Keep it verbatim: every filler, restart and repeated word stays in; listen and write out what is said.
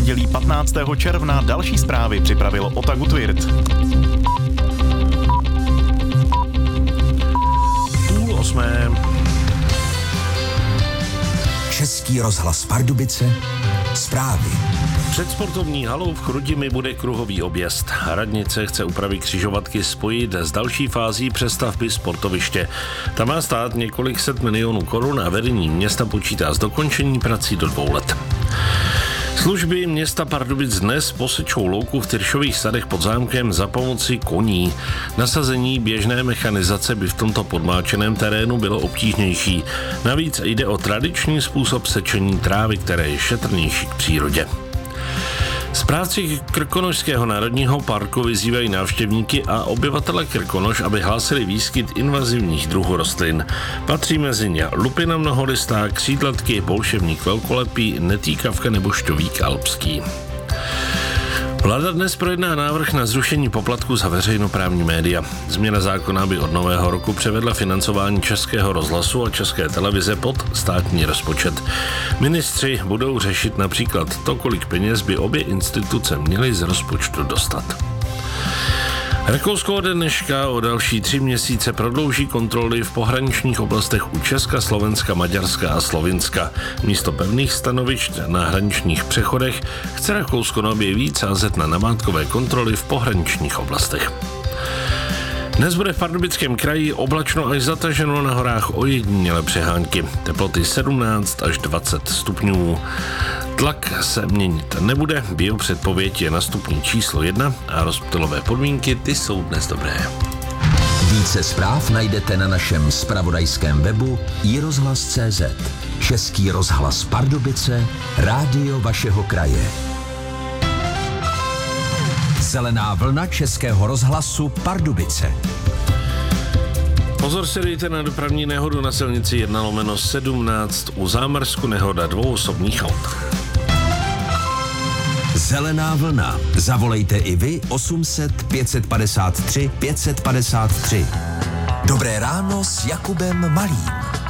pondělí patnáctého června. Další zprávy připravil Ota Gutwirth. Půl osmé. Český rozhlas Pardubice. Zprávy. Před sportovní halou v Chrudimi bude kruhový objezd. Radnice chce úpravy křižovatky spojit s další fází přestavby sportoviště. Ta má stát několik set milionů korun a vedení města počítá s dokončením prací do dvou let. Služby města Pardubic dnes posečou louku v Tyršových sadech pod zámkem za pomoci koní. Nasazení běžné mechanizace by v tomto podmáčeném terénu bylo obtížnější. Navíc jde o tradiční způsob sečení trávy, které je šetrnější k přírodě. Správci Krkonošského národního parku vyzývají návštěvníky a obyvatele Krkonoš, aby hlásili výskyt invazivních druhů rostlin. Patří mezi ně lupina mnoholistá, křídlatky, bolševník velkolepý, netýkavka nebo šťovík alpský. Vláda dnes projedná návrh na zrušení poplatku za veřejnoprávní média. Změna zákona by od nového roku převedla financování Českého rozhlasu a České televize pod státní rozpočet. Ministři budou řešit například to, kolik peněz by obě instituce měly z rozpočtu dostat. Rakousko ode dneška o další tři měsíce prodlouží kontroly v pohraničních oblastech u Česka, Slovenska, Maďarska a Slovinska. Místo pevných stanovišť na hraničních přechodech chce Rakousko nově víc sázet na namátkové kontroly v pohraničních oblastech. Dnes bude v Pardubickém kraji oblačno až zataženo, na horách ojedinělé přehánky. Teploty sedmnáct až dvacet stupňů. Tlak se měnit nebude, biopředpověď je na stupni číslo jedna a rozptylové podmínky ty jsou dnes dobré. Více zpráv najdete na našem zpravodajském webu i rozhlas tečka cé zet. Český rozhlas Pardubice, rádio vašeho kraje. Zelená vlna Českého rozhlasu Pardubice. Pozor si dejte na dopravní nehodu na silnici jedna lomeno sedmnáct, u Zámrsku nehoda dvou osobních aut. Zelená vlna. Zavolejte i vy osm set pět set padesát tři pět set padesát tři. Dobré ráno s Jakubem Malým.